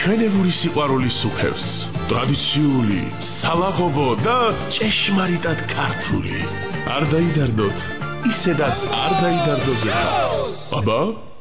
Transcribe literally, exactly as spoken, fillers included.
ჩვენებური სიყვარულის სუფევს, ტრადიციული, სალაღობო და ჭეშმარიტად ქართული. არ დაიდარდოთ, ისედაც არ დაიდარდო ზეპად. აბა